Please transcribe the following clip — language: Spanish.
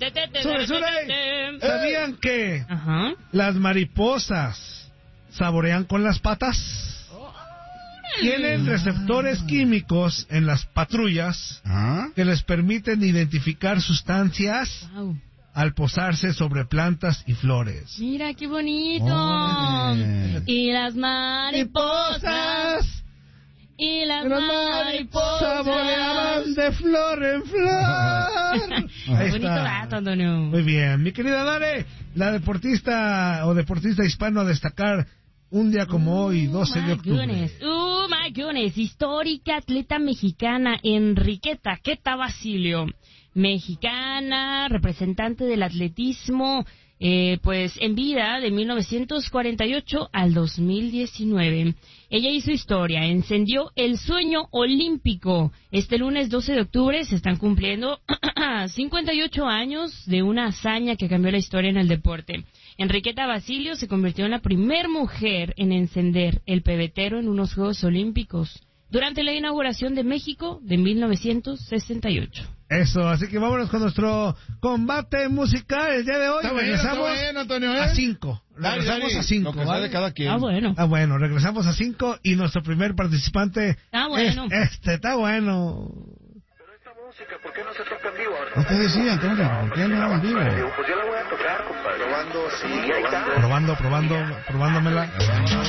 ¡Sube! ¿Sabían que Ajá. las mariposas saborean con las patas? Tienen receptores químicos en las patrullas que les permiten identificar sustancias al posarse sobre plantas y flores. Mira, qué bonito. Y las mariposas. Y las mariposas saboreaban de flor en flor. Ahí bonito está. dato, Antonio. Muy bien, mi querida Dare, la deportista hispano a destacar un día como hoy, 12 de octubre. Oh my goodness, histórica atleta mexicana Enriqueta Queta Basilio, mexicana, representante del atletismo, pues en vida de 1948 al 2019. Ella hizo historia, encendió el sueño olímpico. Este lunes 12 de octubre se están cumpliendo 58 años de una hazaña que cambió la historia en el deporte. Enriqueta Basilio se convirtió en la primer mujer en encender el pebetero en unos Juegos Olímpicos durante la inauguración de México de 1968. Eso, así que vámonos con nuestro combate musical el día de hoy. Regresamos Antonio, a 5. Regresamos a 5. Lo que ¿vale? De cada quien. Bueno, regresamos a 5 y nuestro primer participante está bueno. Está bueno. Pero esta música, ¿por qué no se toca en vivo? No te decía, Antonio, ¿por qué no en vivo? Pues yo la voy a tocar, compadre. Probando, sí, probando. Probándomela.